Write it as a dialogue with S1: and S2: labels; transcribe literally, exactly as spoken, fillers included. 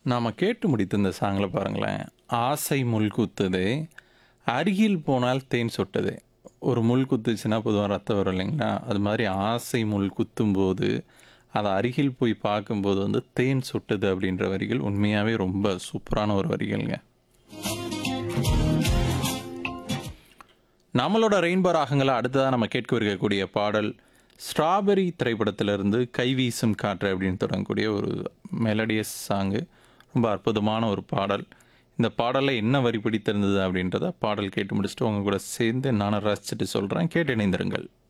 S1: நாம கேட்டு முடித்த இந்த சாங்கில பாருங்களேன். ஆசை முள் குத்துதே, அருகில் போனால் தேன் சொட்டுதே. ஒரு முள் குத்துச்சுன்னா பொதுவா ரத்தம் வரும் இல்லைங்களா? அது மாதிரி ஆசை முள் குத்தும்போது, அத அருகில் போய் பார்க்கும்போது வந்து தேன் சொட்டுது அப்படின்ற வரிகள் உண்மையாவே ரொம்ப சூப்பரான ஒரு வரிகள்ங்க. நம்மளோட ரெயின்போ ராகங்கள அடுத்ததா நம்ம கேட்கவிருக்கக்கூடிய பாடல், ஸ்ட்ராபெர்ரி திரைப்படத்திலிருந்து "கைவீசும் காற்று" அப்படின்னு தொடங்கக்கூடிய ஒரு மெலடியஸ் சாங்கு. ரொம்ப அற்புதமான ஒரு பாடல். இந்த பாடல்ல என்ன வரி பிடித்திருந்தது அப்படின்றத பாடல் கேட்டு முடிச்சுட்டு உங்க கூட சேர்ந்து நானும் ரசிச்சுட்டு சொல்றேன். கேட்டு இணைந்திருங்கள்.